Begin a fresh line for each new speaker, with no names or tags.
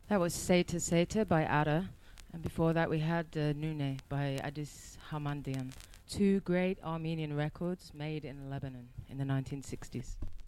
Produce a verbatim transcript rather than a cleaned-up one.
That was Seta Seta by Ada, and before that we had uh, Nune by Addis Hamandian. Two great Armenian records made in Lebanon in the nineteen sixties.